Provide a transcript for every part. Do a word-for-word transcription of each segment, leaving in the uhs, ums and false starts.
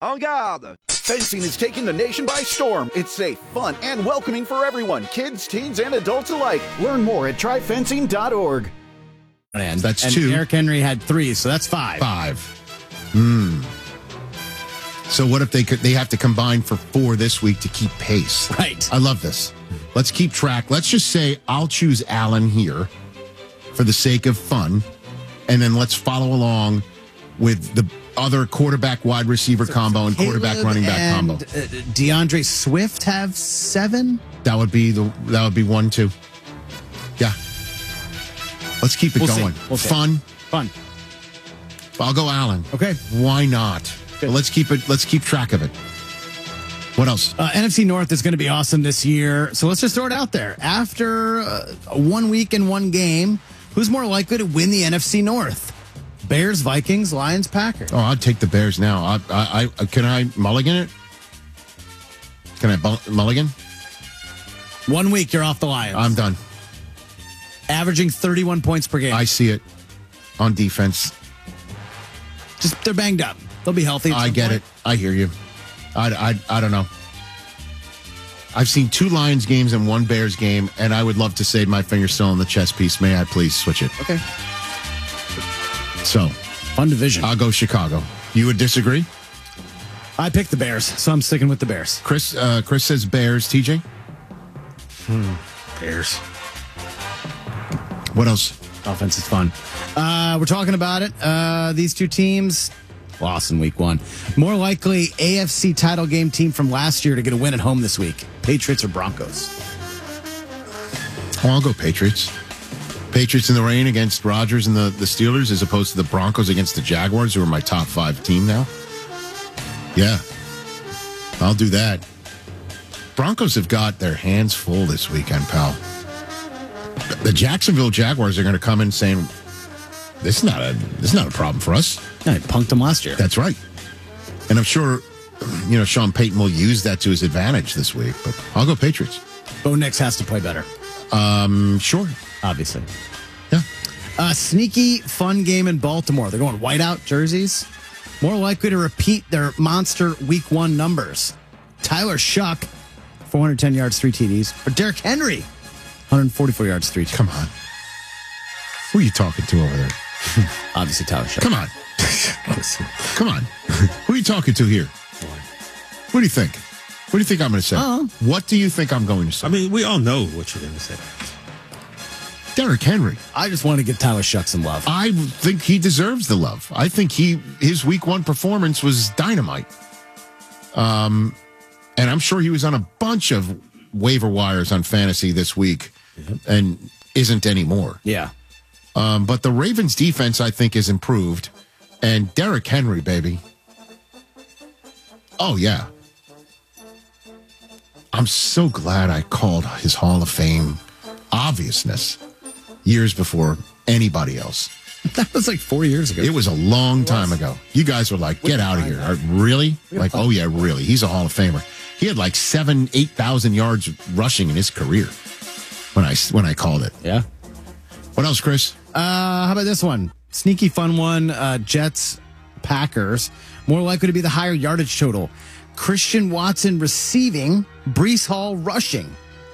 En garde! Fencing is taking the nation by storm. It's safe, fun, and welcoming for everyone, kids, teens, and adults alike. Learn more at try fencing dot org. And that's and two. Derrick Henry had three, so that's five. Five. Hmm. So what if they could? They have to combine for four this week to keep pace. Right. I love this. Let's keep track. Let's just say I'll choose Allen here for the sake of fun, and then let's follow along with the other quarterback wide receiver so combo and quarterback Caleb running back and, combo. Uh, DeAndre Swift have seven. That would be the that would be one two. Yeah. Let's keep it we'll going. We'll Fun. Fun. I'll go Allen. Okay. Why not? But let's keep it. Let's keep track of it. What else? Uh, N F C North is going to be awesome this year. So let's just throw it out there. After uh, one week and one game, who's more likely to win the N F C North? Bears, Vikings, Lions, Packers. Oh, I'd take the Bears now. I, I, I can I mulligan it? Can I bu- mulligan? One week, you're off the Lions. I'm done. Averaging thirty-one points per game. I see it on defense. Just they're banged up. They'll be healthy. I get point. it. I hear you. I, I, I don't know. I've seen two Lions games and one Bears game, and I would love to say my finger's still on the chess piece. May I please switch it? Okay. So, fun division. I'll go Chicago. You would disagree? I picked the Bears, so I'm sticking with the Bears. Chris, uh, Chris says Bears. T J? Hmm. Bears. What else? Offense is fun. Uh, we're talking about it. Uh, these two teams lost in week one. More likely A F C title game team from last year to get a win at home this week. Patriots or Broncos? Oh, I'll go Patriots. Patriots in the rain against Rodgers and the, the Steelers as opposed to the Broncos against the Jaguars, who are my top five team now. Yeah, I'll do that. Broncos have got their hands full this weekend, pal. The Jacksonville Jaguars are going to come in saying, this is not a this is not a problem for us. Yeah, they punked them last year. That's right. And I'm sure, you know, Sean Payton will use that to his advantage this week, but I'll go Patriots. Bo Nix has to play better. Um, sure. Obviously. Yeah. Uh, sneaky fun game in Baltimore. They're going whiteout jerseys. More likely to repeat their monster week one numbers. Tyler Shuck, four hundred ten yards, three T Ds. Or Derrick Henry, one hundred forty-four yards, three T Ds. Come on. Who are you talking to over there? Obviously, Tyler Shuck. Come on. Come on. Who are you talking to here? What do you think? What do you think I'm going to say? Uh-huh. What do you think I'm going to say? I mean, we all know what you're going to say. Derrick Henry. I just want to give Tyler Shuck some love. I think he deserves the love. I think he his week one performance was dynamite. Um, and I'm sure he was on a bunch of waiver wires on fantasy this week, yep. and isn't anymore. Yeah. Um, but the Ravens defense, I think, is improved. And Derrick Henry, baby. Oh, yeah. I'm so glad I called his Hall of Fame obviousness years before anybody else. That was like four years ago. It was a long time ago. You guys were like, get out of here. Uh, Really? Like, oh, yeah, really. He's a Hall of Famer. He had like seven, eight thousand yards rushing in his career when I, when I called it. Yeah. What else, Chris? Uh, how about this one? Sneaky fun one. Uh, Jets, Packers. More likely to be the higher yardage total. Christian Watson receiving, Breece Hall rushing.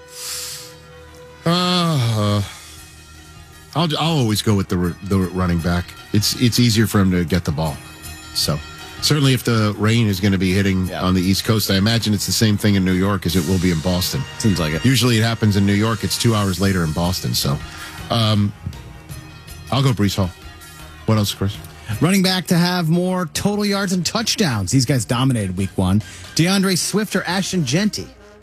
Uh, I'll I'll always go with the the running back. It's it's easier for him to get the ball. So certainly, if the rain is going to be hitting yeah. on the East Coast, I imagine it's the same thing in New York as it will be in Boston. Seems like it. Usually, it happens in New York. It's two hours later in Boston. So, um, I'll go Breece Hall. What else, Chris? Running back to have more total yards and touchdowns. These guys dominated week one. DeAndre Swift or Ashton Genty?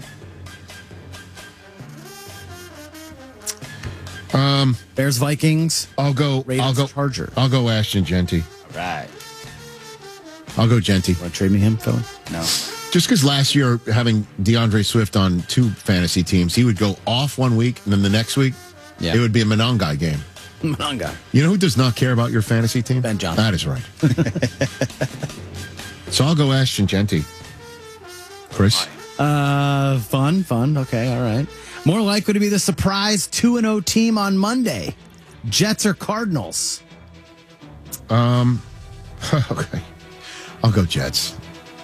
Um, Bears, Vikings. I'll go. Raiders, I'll go. Chargers. I'll go Ashton Genty. All right. I'll go Genty. Want to trade me him, Philly? No. Just because last year having DeAndre Swift on two fantasy teams, he would go off one week and then the next week, yeah. it would be a Monangai game. Monangai. You know who does not care about your fantasy team? Ben Johnson. That is right. So I'll go Ashton Genty. Chris? Uh, fun, fun. Okay, all right. More likely to be the surprise two and oh team on Monday. Jets or Cardinals? Um, okay. I'll go Jets.